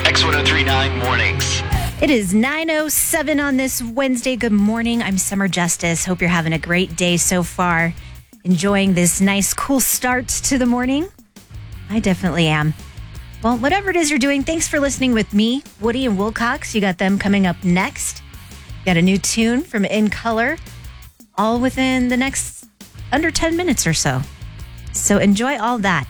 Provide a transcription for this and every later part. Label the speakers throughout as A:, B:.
A: X1039 Mornings.
B: It is 9:07 on this Wednesday. Good morning. I'm Summer Justice. Hope you're having a great day so far. Enjoying this nice, cool start to the morning? I definitely am. Well, whatever it is you're doing, thanks for listening with me, Woody and Wilcox. You got them coming up next. Got a new tune from In Color, all within the next under 10 minutes or so. So enjoy all that.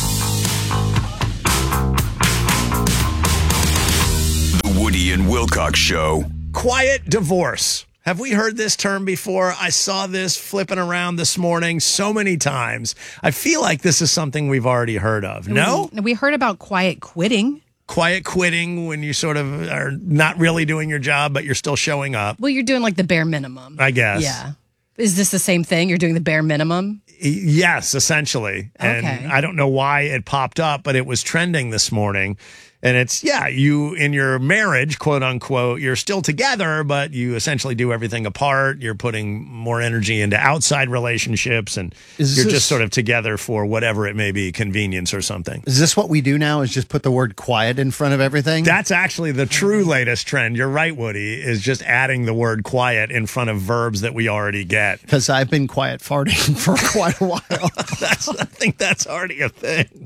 C: The Woody and Wilcox Show.
D: Quiet divorce. Have we heard this term before? I saw this flipping around this morning so many times. I feel like this is something we've already heard of. No?
E: We heard about quiet quitting.
D: Quiet quitting, when you sort of are not really doing your job, but you're still showing up.
E: Well, you're doing like the bare minimum.
D: I guess.
E: Yeah. Is this the same thing? You're doing the bare minimum?
D: Yes, essentially.
E: Okay.
D: And I don't know why it popped up, but it was trending this morning. And it's, you in your marriage, quote unquote, you're still together, but you essentially do everything apart. You're putting more energy into outside relationships, and you're just sort of together for whatever it may be, convenience or something.
F: Is this what we do now, is just put the word quiet in front of everything?
D: That's actually the true latest trend. You're right, Woody, is just adding the word quiet in front of verbs that we already get.
F: Because I've been quiet farting for quite a while.
D: I think that's already a thing.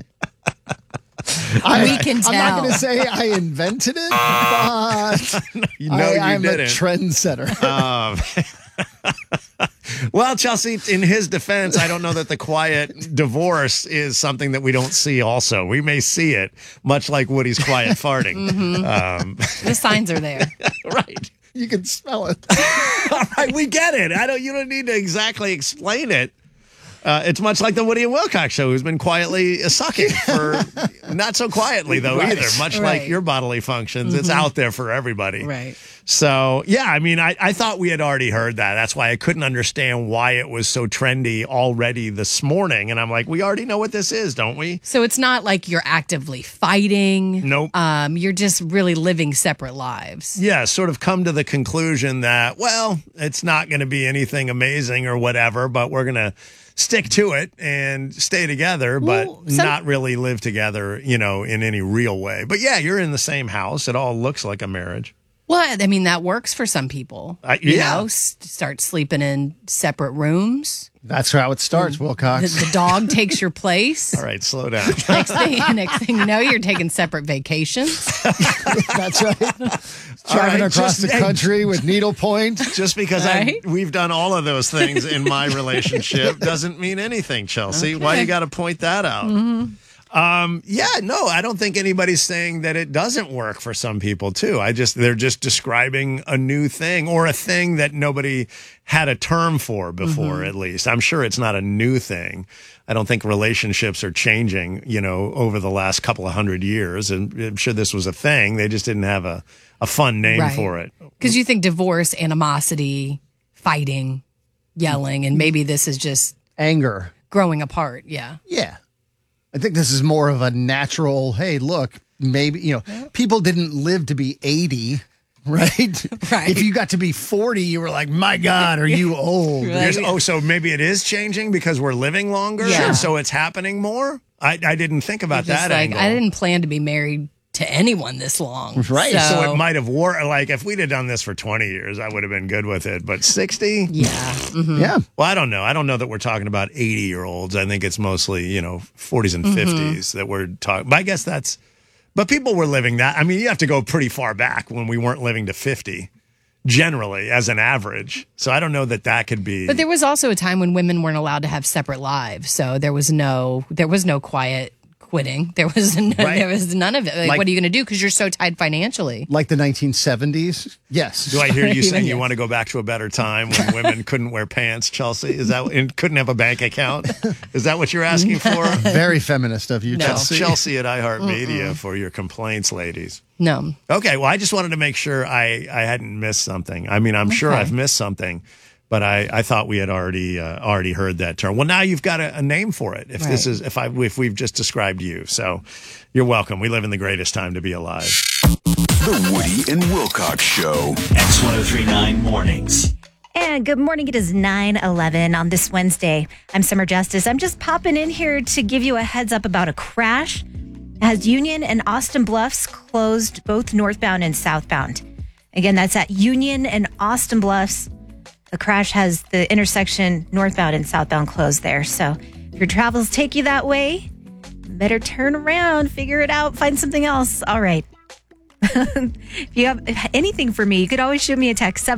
E: We can tell.
F: I'm not going to say I invented it, but
D: You
F: I'm
D: didn't.
F: a trendsetter.
D: Well, Chelsea, in his defense, I don't know that the quiet divorce is something that we don't see also. We may see it, much like Woody's quiet farting.
E: The signs are there.
D: Right.
F: You can smell it.
D: All right, we get it. You don't need to exactly explain it. It's much like the Woody and Wilcox Show, who's been quietly sucking for not so quietly, though, either. Much like your bodily functions. It's out there for everybody.
E: Right.
D: So, I thought we had already heard that. That's why I couldn't understand why it was so trendy already this morning. And I'm like, we already know what this is, don't we?
E: So it's not like you're actively fighting.
D: Nope.
E: You're just really living separate lives.
D: Yeah, sort of come to the conclusion that, well, it's not going to be anything amazing or whatever, but we're going to stick to it and stay together, but not really live together, in any real way. But yeah, you're in the same house. It all looks like a marriage.
E: Well, I mean, that works for some people. Start sleeping in separate rooms.
F: That's how it starts, Wilcox.
E: The dog takes your place.
D: All right, slow down.
E: Next thing you know, you're taking separate vacations.
F: That's right. Driving across the country with needlepoint.
D: Just because we've done all of those things in my relationship doesn't mean anything, Chelsea.
E: Okay.
D: Why you got to point that out?
E: Mm-hmm.
D: I don't think anybody's saying that it doesn't work for some people too. They're just describing a new thing, or a thing that nobody had a term for before, at least. I'm sure it's not a new thing. I don't think relationships are changing, over the last couple of 100 years. And I'm sure this was a thing. They just didn't have a fun name for it.
E: Because you think divorce, animosity, fighting, yelling, and maybe this is just
F: anger.
E: Growing apart. Yeah.
F: Yeah. I think this is more of a natural, hey, look, maybe, people didn't live to be 80, right?
E: Right.
F: If you got to be 40, you were like, my God, are you old?
D: So maybe it is changing because we're living longer?
E: Yeah.
D: So it's happening more? I didn't think about that angle.
E: I didn't plan to be married to anyone this long.
F: Right.
D: So it might have like if we'd have done this for 20 years, I would have been good with it. But 60?
E: Yeah. Mm-hmm.
F: Yeah.
D: Well, I don't know. I don't know that we're talking about 80-year-olds. I think it's mostly, 40s and 50s that we're talking. But I guess but people were living that. I mean, you have to go pretty far back when we weren't living to 50, generally, as an average. So I don't know that could be.
E: But there was also a time when women weren't allowed to have separate lives. So there was no quiet quitting. There was none of it. Like, what are you going to do? Because you're so tied financially.
F: Like the 1970s? Yes.
D: Do I hear you saying you want to go back to a better time when women couldn't wear pants, Chelsea? Is that and couldn't have a bank account? Is that what you're asking for?
F: Very feminist of you,
E: No.
F: Chelsea.
D: Chelsea at iHeartMedia for your complaints, ladies.
E: No.
D: Okay, well, I just wanted to make sure I hadn't missed something. I mean, I'm sure I've missed something, but I thought we had already heard that term. Well, now you've got a name for it. If this is if we've just described you, so you're welcome. We live in the greatest time to be alive.
C: The Woody and Wilcox Show.
A: X1039 Mornings.
B: And good morning. It is 9:11 on this Wednesday. I'm Summer Justice. I'm just popping in here to give you a heads up about a crash has Union and Austin Bluffs closed both northbound and southbound. Again, that's at Union and Austin Bluffs. The crash has the intersection northbound and southbound closed there. So if your travels take you that way, better turn around, figure it out, find something else. All right. If you have anything for me, you could always shoot me a text,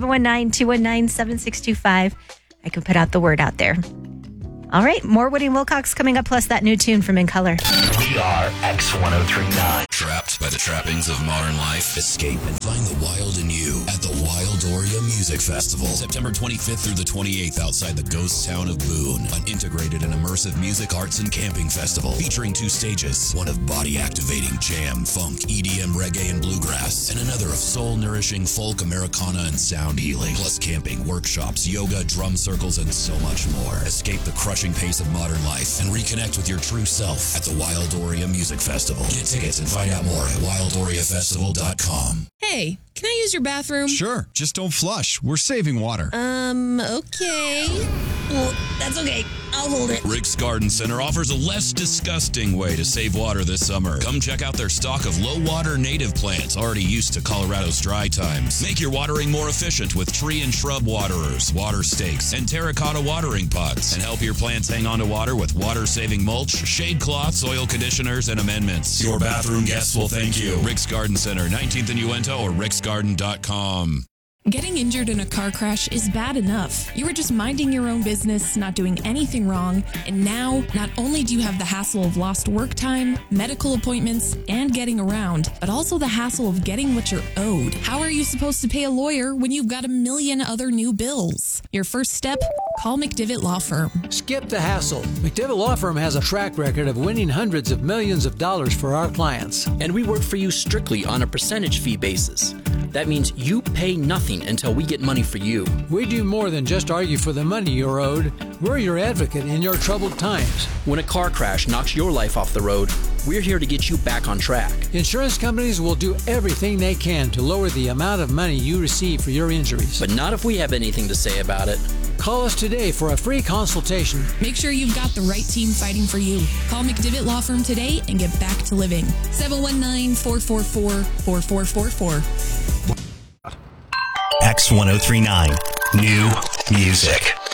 B: 719-219-7625. I can put out the word out there. All right, more Woody and Wilcox coming up, plus that new tune from In Color.
A: We are X1039.
G: Trapped by the trappings of modern life? Escape and find the wild in you at the Wildoria Music Festival. September 25th through the 28th outside the ghost town of Boone. An integrated and immersive music, arts, and camping festival featuring 2 stages. One of body-activating jam, funk, EDM, reggae, and bluegrass. And another of soul-nourishing folk, Americana, and sound healing. Plus camping, workshops, yoga, drum circles, and so much more. Escape the crushing pace of modern life and reconnect with your true self at the Wildoria Music Festival. Get tickets and find out more at wildoriafestival.com.
H: Hey, can I use your bathroom?
I: Sure, just don't flush. We're saving water.
H: Okay. Well, that's okay. I'll hold it.
G: Rick's Garden Center offers a less disgusting way to save water this summer. Come check out their stock of low-water native plants already used to Colorado's dry times. Make your watering more efficient with tree and shrub waterers, water stakes, and terracotta watering pots. And help your plants hang on to water with water-saving mulch, shade cloths, oil conditioners, and amendments. Your bathroom guests will thank you. Rick's Garden Center, 19th and Uinta, or ricksgarden.com.
H: Getting injured in a car crash is bad enough. You were just minding your own business, not doing anything wrong, and now not only do you have the hassle of lost work time, medical appointments, and getting around, but also the hassle of getting what you're owed. How are you supposed to pay a lawyer when you've got a million other new bills? Your first step? Call McDivitt Law Firm.
J: Skip the hassle. McDivitt Law Firm has a track record of winning hundreds of millions of dollars for our clients.
K: And we work for you strictly on a percentage fee basis. That means you pay nothing until we get money for you.
J: We do more than just argue for the money you're owed. We're your advocate in your troubled times.
K: When a car crash knocks your life off the road, we're here to get you back on track.
J: Insurance companies will do everything they can to lower the amount of money you receive for your injuries.
K: But not if we have anything to say about it.
J: Call us today for a free consultation.
H: Make sure you've got the right team fighting for you. Call McDivitt Law Firm today and get back to living. 719-444-4444.
A: X1039. New music.